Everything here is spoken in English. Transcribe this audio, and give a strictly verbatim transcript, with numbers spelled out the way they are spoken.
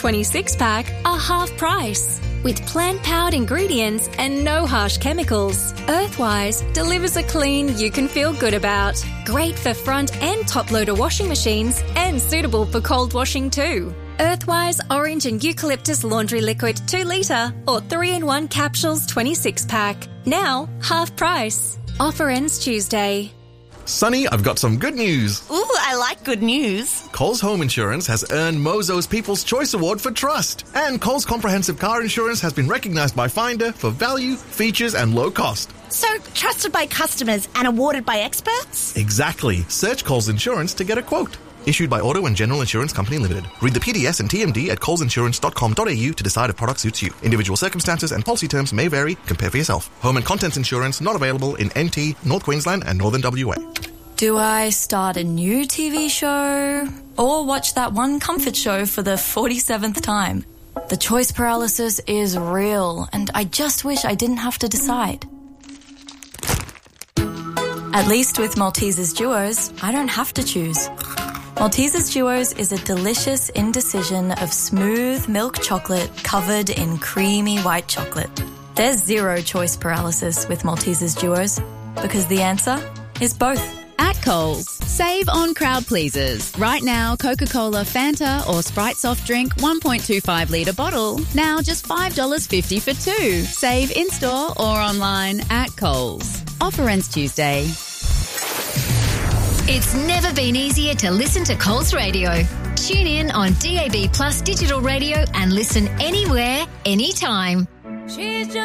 twenty-six pack are half price. With plant-powered ingredients and no harsh chemicals, Earthwise delivers a clean you can feel good about. Great for front and top-loader washing machines and suitable for cold washing too. Earthwise Orange and Eucalyptus Laundry Liquid two litre or three in one capsules twenty-six pack. Now, half price. Offer ends Tuesday. Sonny, I've got some good news. Ooh, I like good news. Coles Home Insurance has earned Mozo's People's Choice Award for trust. And Coles Comprehensive Car Insurance has been recognised by Finder for value, features and low cost. So, trusted by customers and awarded by experts? Exactly. Search Coles Insurance to get a quote. Issued by Auto and General Insurance Company Limited. Read the P D S and T M D at coles insurance dot com dot a u to decide if product suits you. Individual circumstances and policy terms may vary. Compare for yourself. Home and contents insurance not available in N T, North Queensland and Northern W A. Do I start a new T V show or watch that one comfort show for the forty-seventh time? The choice paralysis is real and I just wish I didn't have to decide. At least with Maltesers Duos, I don't have to choose. Maltesers Duos is a delicious indecision of smooth milk chocolate covered in creamy white chocolate. There's zero choice paralysis with Maltesers Duos because the answer is both. At Coles, save on crowd pleasers. Right now, Coca-Cola, Fanta or Sprite soft drink one point two five litre bottle. Now just five dollars fifty for two. Save in-store or online at Coles. Offer ends Tuesday. It's never been easier to listen to Coles Radio. Tune in on D A B Plus digital radio and listen anywhere, anytime. She's just